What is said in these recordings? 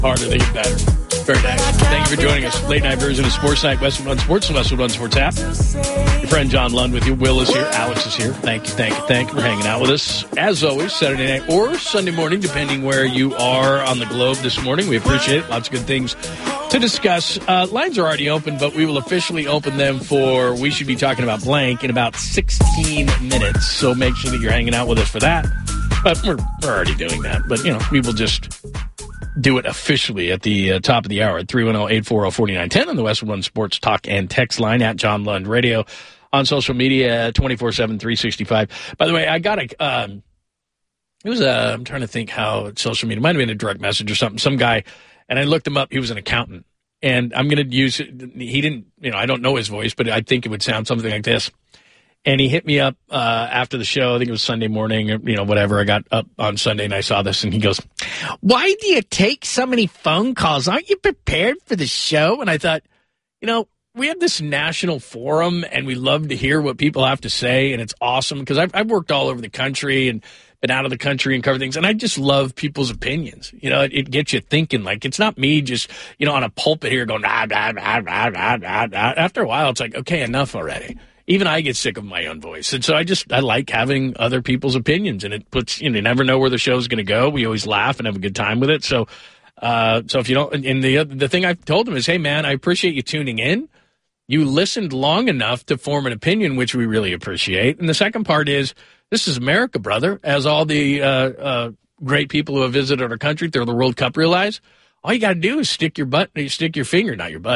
Harder, they get better. Very nice. Thank you for joining us. Late night version of Sports Night, Westwood One Sports and Westwood One Sports app. Your friend John Lund with you. Will is here. Alex is here. Thank you for hanging out with us. As always, Saturday night or Sunday morning, depending where you are on the globe this morning. We appreciate it. Lots of good things to discuss. Lines are already open, but we will officially open them for We Should Be Talking About Blank in about 16 minutes. So make sure that you're hanging out with us for that. But we're already doing that. But, we will just do it officially at the top of the hour at 310-840-4910 on the Westwood One Sports Talk and Text line at John Lund Radio on social media 24/7, 365. By the way, I got I'm trying to think how social media, it might have been a direct message or something, some guy, and I looked him up. He was an accountant, and I'm going to use, he didn't, I don't know his voice, but I think it would sound something like this. And he hit me up after the show. I think it was Sunday morning or, whatever. I got up on Sunday and I saw this and he goes, "Why do you take so many phone calls? Aren't you prepared for the show?" And I thought, we have this national forum and we love to hear what people have to say. And it's awesome because I've worked all over the country and been out of the country and covered things. And I just love people's opinions. It gets you thinking. Like, it's not me just, on a pulpit here going, blah, blah, blah, blah, blah, blah, blah. After a while, it's like, okay, enough already. Even I get sick of my own voice. And so I like having other people's opinions, and it puts, you never know where the show's going to go. We always laugh and have a good time with it. So if you don't, and the thing I told him is, hey man, I appreciate you tuning in. You listened long enough to form an opinion, which we really appreciate. And the second part is, this is America, brother. As all the great people who have visited our country through the World Cup realize, all you got to do is stick your finger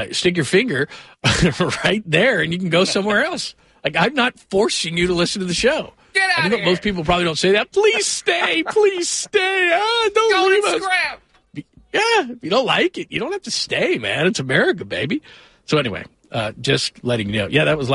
right there, and you can go somewhere else. Like, I'm not forcing you to listen to the show. Get out I know of here. most people probably don't say that. Please stay. Please stay. Don't Go leave and us. scrap. Yeah, if you don't like it, you don't have to stay, man. It's America, baby. So anyway, just letting you know. Yeah, that was